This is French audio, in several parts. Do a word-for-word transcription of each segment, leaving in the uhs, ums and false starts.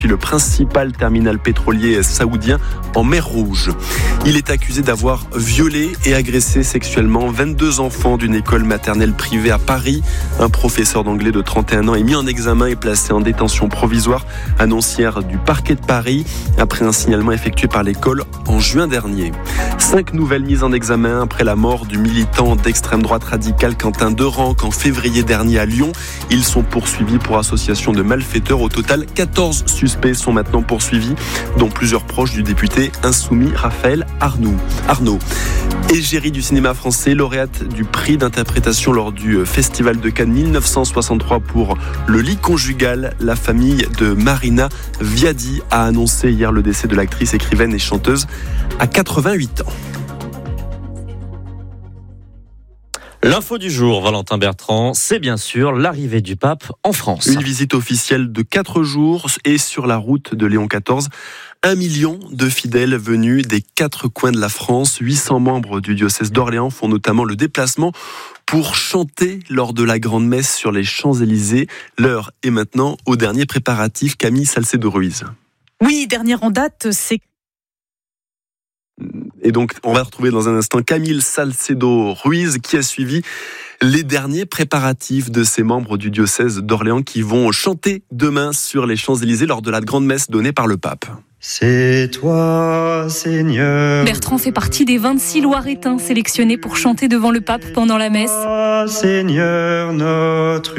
le principal terminal pétrolier saoudien en mer Rouge. Il est accusé d'avoir violé et agressé sexuellement vingt-deux enfants d'une école maternelle privée à Paris. Un professeur d'anglais de trente et un ans est mis en examen et placé en détention provisoire annoncière du parquet de Paris après un signalement effectué par l'école en juin dernier. Cinq nouvelles mises en examen après la mort du militant d'extrême droite radicale Quentin Derenc en février dernier à Lyon. Ils sont poursuivis pour association de malfaiteurs. Au total, quatorze suspects sont maintenant poursuivis, dont plusieurs proches du député insoumis Raphaël Arnoux. Arnaud. Égérie du cinéma français, lauréate du prix d'interprétation lors du Festival de Cannes mille neuf cent soixante-trois pour Le lit conjugal, la famille de Marina Viadi a annoncé hier le décès de l'actrice, écrivaine et chanteuse à quatre-vingt-huit ans. L'info du jour, Valentin Bertrand, c'est bien sûr l'arrivée du pape en France. Une visite officielle de quatre jours et sur la route de Léon quatorze. Un million de fidèles venus des quatre coins de la France. huit cents membres du diocèse d'Orléans font notamment le déplacement pour chanter lors de la grande messe sur les Champs-Élysées. L'heure est maintenant au dernier préparatif. Camille Salcedo-Ruiz. Oui, dernière en date, c'est... Et donc, on va retrouver dans un instant Camille Salcedo-Ruiz qui a suivi les derniers préparatifs de ces membres du diocèse d'Orléans qui vont chanter demain sur les Champs-Élysées lors de la grande messe donnée par le pape. C'est toi, Seigneur. Bertrand fait partie des vingt-six Loiretains sélectionnés pour chanter devant le pape pendant la messe. Seigneur, notre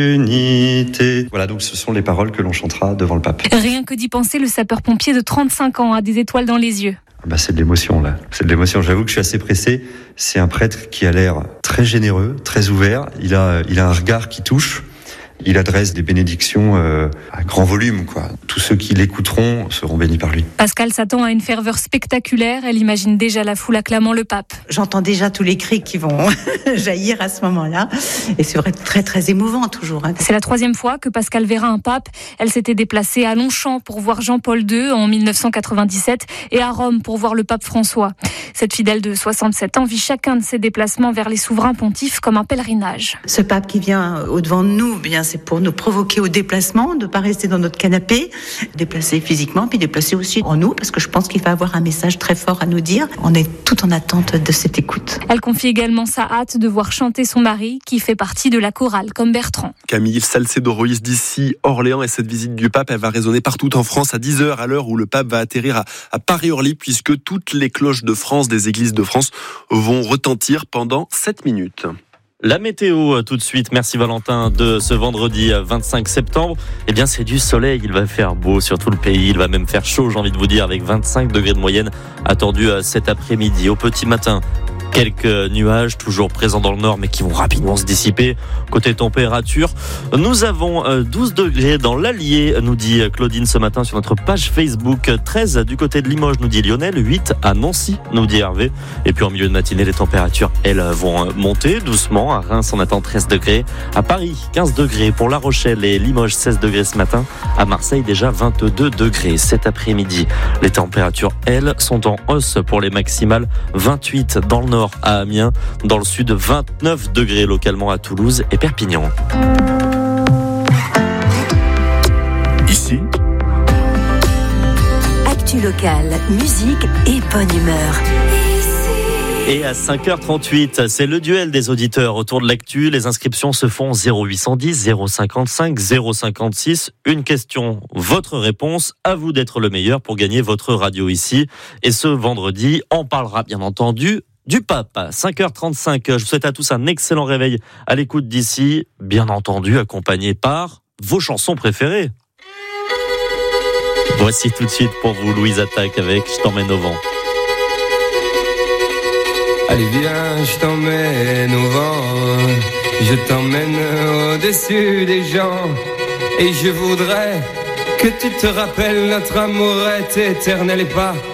unité. Voilà, donc ce sont les paroles que l'on chantera devant le pape. Rien que d'y penser, le sapeur-pompier de trente-cinq ans a des étoiles dans les yeux. Bah c'est de l'émotion là, c'est de l'émotion. J'avoue que je suis assez pressé. C'est un prêtre qui a l'air très généreux, très ouvert. Il a, il a un regard qui touche. Il adresse des bénédictions euh, à grand volume, quoi. Tous ceux qui l'écouteront seront bénis par lui. Pascal s'attend à une ferveur spectaculaire. Elle imagine déjà la foule acclamant le pape. J'entends déjà tous les cris qui vont jaillir à ce moment-là. Et c'est vrai, très très émouvant toujours. Hein. C'est la troisième fois que Pascal verra un pape. Elle s'était déplacée à Longchamp pour voir Jean-Paul deux en dix-neuf cent quatre-vingt-dix-sept et à Rome pour voir le pape François. Cette fidèle de soixante-sept ans vit chacun de ses déplacements vers les souverains pontifes comme un pèlerinage. Ce pape qui vient au-devant de nous, bien c'est pour nous provoquer au déplacement, de ne pas rester dans notre canapé, déplacer physiquement, puis déplacer aussi en nous, parce que je pense qu'il va avoir un message très fort à nous dire. On est tout en attente de cette écoute. Elle confie également sa hâte de voir chanter son mari, qui fait partie de la chorale, comme Bertrand. Camille Salcedo-Ruiz d'ici Orléans, et cette visite du pape, elle va résonner partout en France à dix heures, à l'heure où le pape va atterrir à, à Paris-Orly, puisque toutes les cloches de France, des églises de France, vont retentir pendant sept minutes. La météo tout de suite, merci Valentin, de ce vendredi vingt-cinq septembre. Eh bien c'est du soleil, il va faire beau sur tout le pays, il va même faire chaud, j'ai envie de vous dire, avec vingt-cinq degrés de moyenne attendus cet après-midi. Au petit matin, quelques nuages toujours présents dans le nord mais qui vont rapidement se dissiper. Côté température, nous avons douze degrés dans l'Allier, nous dit Claudine ce matin sur notre page Facebook. treize du côté de Limoges, nous dit Lionel. huit à Nancy, nous dit Hervé. Et puis en milieu de matinée, les températures, elles, vont monter doucement. À Reims, on attend treize degrés. À Paris, quinze degrés. Pour La Rochelle et Limoges, seize degrés ce matin. À Marseille, déjà vingt-deux degrés cet après-midi. Les températures, elles, sont en hausse pour les maximales. vingt-huit dans le nord à Amiens, dans le sud vingt-neuf degrés localement à Toulouse et Perpignan. Ici, Actu locale, musique et bonne humeur. Et à cinq heures trente-huit, c'est le duel des auditeurs autour de l'actu. Les inscriptions se font zéro huit cent dix, zéro cinquante-cinq, zéro cinquante-six. Une question, votre réponse. À vous d'être le meilleur pour gagner votre radio ici. Et ce vendredi, on parlera bien entendu du pape. cinq heures trente-cinq, je vous souhaite à tous un excellent réveil à l'écoute d'ici, bien entendu accompagné par vos chansons préférées. Voici tout de suite pour vous Louise Attaque avec Je t'emmène au vent. Allez viens, je t'emmène au vent, je t'emmène au-dessus des gens, et je voudrais que tu te rappelles notre amour est éternel et pas